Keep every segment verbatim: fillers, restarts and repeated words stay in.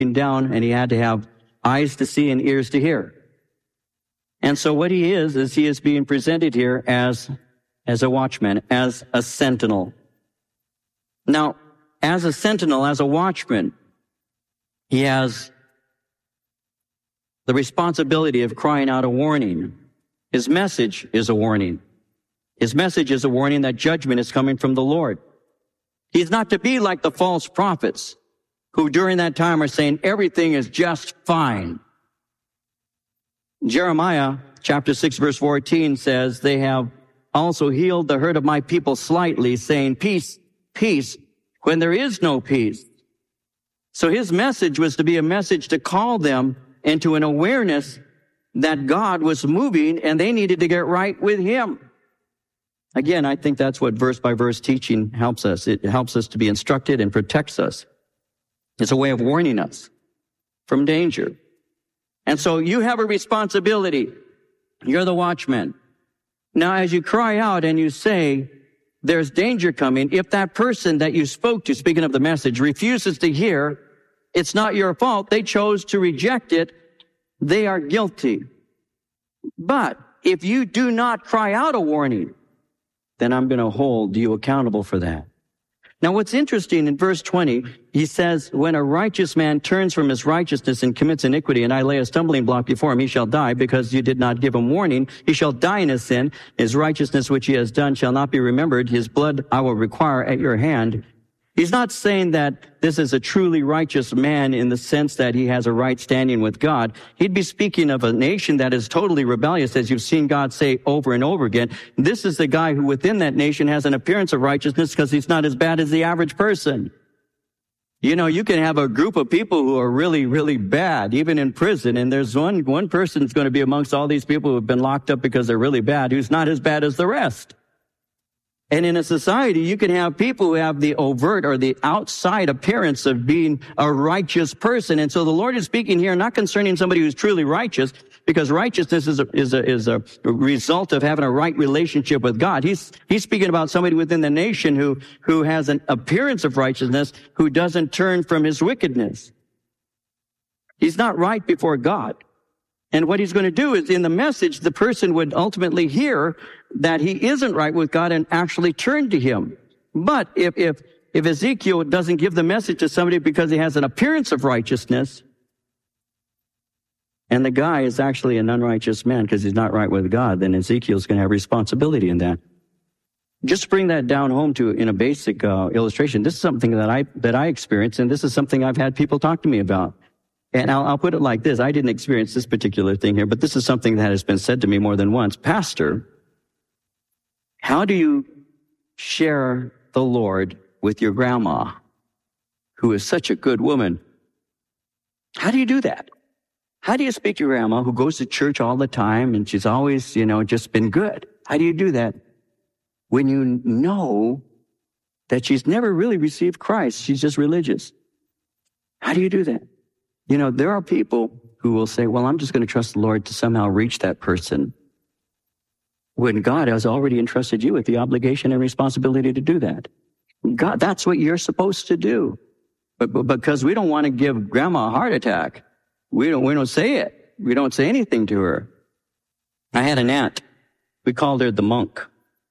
down, and he had to have eyes to see and ears to hear. And so what he is, is he is being presented here as, as a watchman, as a sentinel. Now, as a sentinel, as a watchman, he has the responsibility of crying out a warning. His message is a warning. His message is a warning that judgment is coming from the Lord. He's not to be like the false prophets who during that time are saying everything is just fine. Jeremiah chapter six verse fourteen says, they have also healed the hurt of my people slightly, saying peace, peace, when there is no peace. So his message was to be a message to call them into an awareness that God was moving and they needed to get right with him. Again, I think that's what verse by verse teaching helps us. It helps us to be instructed and protects us. It's a way of warning us from danger. And so you have a responsibility. You're the watchman. Now, as you cry out and you say, there's danger coming, if that person that you spoke to, speaking of the message, refuses to hear, it's not your fault. They chose to reject it. They are guilty. But if you do not cry out a warning, then I'm going to hold you accountable for that. Now, what's interesting in verse twenty, he says, when a righteous man turns from his righteousness and commits iniquity, and I lay a stumbling block before him, he shall die because you did not give him warning. He shall die in his sin. His righteousness which he has done shall not be remembered. His blood I will require at your hand. He's not saying that this is a truly righteous man in the sense that he has a right standing with God. He'd be speaking of a nation that is totally rebellious, as you've seen God say over and over again. This is the guy who within that nation has an appearance of righteousness because he's not as bad as the average person. You know, you can have a group of people who are really, really bad, even in prison, and there's one, one person who's going to be amongst all these people who have been locked up because they're really bad, who's not as bad as the rest. And in a society, you can have people who have the overt or the outside appearance of being a righteous person. And so the Lord is speaking here not concerning somebody who's truly righteous, because righteousness is a, is a, is a result of having a right relationship with God. He's, he's speaking about somebody within the nation who, who has an appearance of righteousness, who doesn't turn from his wickedness. He's not right before God. And what he's going to do is in the message, the person would ultimately hear that he isn't right with God and actually turn to him. But if, if, if Ezekiel doesn't give the message to somebody because he has an appearance of righteousness, and the guy is actually an unrighteous man because he's not right with God, then Ezekiel's going to have responsibility in that. Just to bring that down home to in a basic uh, illustration, this is something that I, that I experienced, and this is something I've had people talk to me about. And I'll, I'll put it like this. I didn't experience this particular thing here, but this is something that has been said to me more than once. Pastor, how do you share the Lord with your grandma, who is such a good woman? How do you do that? How do you speak to your grandma, who goes to church all the time, and she's always, you know, just been good? How do you do that when you know that she's never really received Christ? She's just religious. How do you do that? You know, there are people who will say, well, I'm just going to trust the Lord to somehow reach that person, when God has already entrusted you with the obligation and responsibility to do that. God, that's what you're supposed to do. But, but because we don't want to give grandma a heart attack, we don't, we don't say it. We don't say anything to her. I had an aunt. We called her the monk.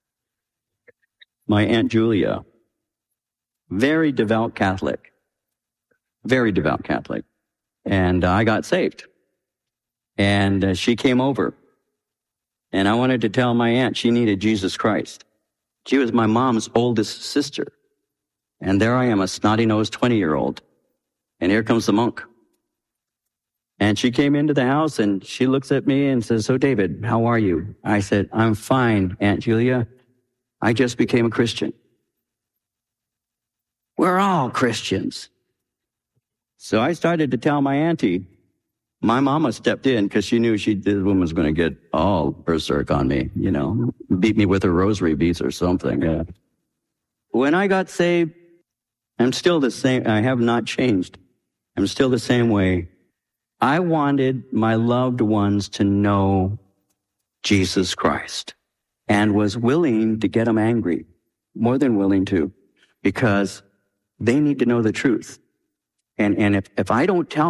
My Aunt Julia. Very devout Catholic. Very devout Catholic. And uh, I got saved. And uh, she came over. And I wanted to tell my aunt she needed Jesus Christ. She was my mom's oldest sister. And there I am, a snotty-nosed twenty-year-old. And here comes the monk. And she came into the house and she looks at me and says, so David, how are you? I said, I'm fine, Aunt Julia. I just became a Christian. We're all Christians. So I started to tell my auntie. My mama stepped in because she knew she, this woman was going to get all berserk on me, you know, beat me with her rosary beads or something. Yeah. When I got saved, I'm still the same. I have not changed. I'm still the same way. I wanted my loved ones to know Jesus Christ and was willing to get them angry, more than willing to, because they need to know the truth. And, and if, if I don't tell